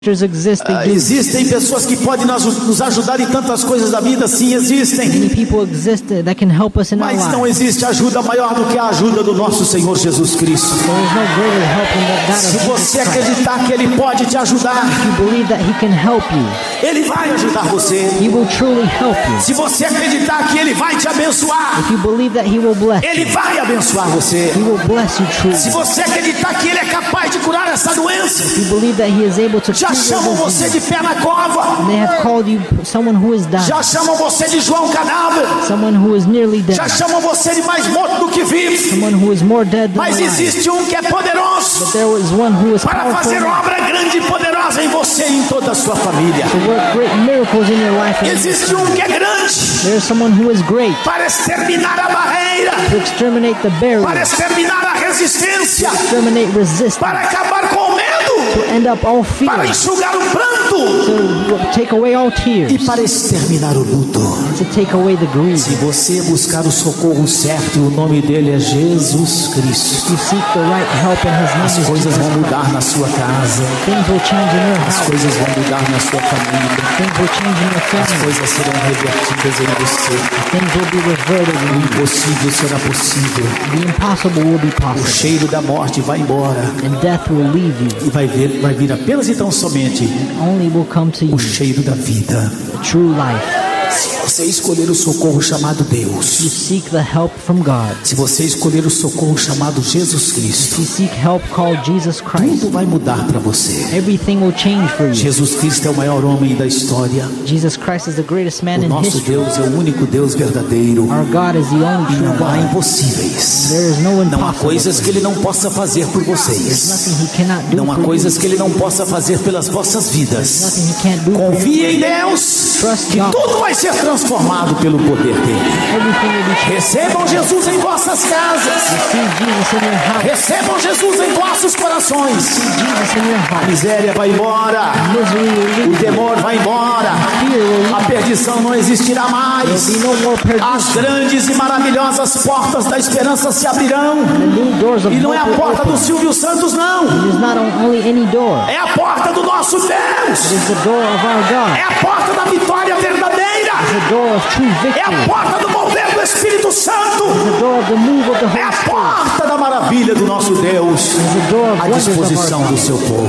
Exist, they do. Existem pessoas que podem nos ajudar em tantas coisas da vida, sim, existem. Many people exist that can help us in our Mas não lives. existe ajuda maior do que a ajuda do nosso Senhor Jesus Cristo. There is no greater help than that Se of você Jesus Christ. acreditar que Ele pode te ajudar, If you believe that He can help you, Ele vai ajudar você. He will truly help you. Se você acreditar que Ele vai te abençoar, If you believe that He will bless Ele you, vai abençoar você. He will bless you truly. Se você acreditar que Ele é capaz de curar essa doença, If you believe that He is able to já cure chamam your você disease, de pé na cova, they have called you someone who is dying, já chamam você de João cadáver, someone who is nearly já dead, chamam você de mais morto do que vivo. someone who is more dead than Mas alive. existe um que é poderoso There is one who is para powerful fazer obra grande e poderosa em você e em toda a sua família. to work great miracles in your life. And Existe um que é grande there is someone who is great para exterminar a barreira, to exterminate the para barrier, exterminar a resistência, exterminate resistance, para acabar com o medo, to end up all fear, para enxugar o pranto to take away all tears, e para exterminar o luto. to take away the grief. Se você buscar o socorro certo, o nome dele é Jesus Cristo. You seek the right help in His name. As is coisas Jesus vão Christ. mudar na sua casa, Things will change in your as house. coisas vão mudar na sua família, Things will change in your as family. coisas serão revertidas em você. Things will be reverted. O impossível será possível. The impossible will be O possible. cheiro da morte vai embora And death will leave you. e vai vir apenas e tão somente Only will come to you o cheiro da vida. true life. Se você escolher o socorro chamado You Deus, seek the help from God. se você escolher o socorro chamado Jesus Cristo, You seek help called Jesus Christ. tudo vai mudar para você. Everything will change for you. Jesus Cristo é o maior homem da história. Jesus Christ is the greatest man O in nosso history. Deus é o único Deus verdadeiro. Our God is the only E true não há God. impossíveis. There is no Não há impossible. coisas que Ele não possa fazer por There's vocês. nothing He cannot do Não há for you. coisas que Ele não possa fazer pelas vossas vidas. Nothing He can't do for you. Confie em Deus, que tudo vai ser transformado pelo poder dele. Everything will be changed. Recebam Jesus em vossas casas. See Jesus in your house. Recebam Jesus em vossos corações. See Jesus in your A heart. miséria vai embora. Misery will O leave. temor vai embora. Fear will leave. A perdição não existirá mais. There'll be no more As perdition. grandes e maravilhosas portas da esperança se abrirão. The new doors of E não é a hope will porta open. do Silvio Santos, não. It is not only any door. É a porta do nosso Deus. It is the door of our God. É a porta da vitória verdadeira. The door of true É a victory. porta do mover do Espírito Santo. The door of the move of the É Holy a Spirit. porta da maravilha do nosso Deus It is the door of à wonders of our disposição do God. seu povo.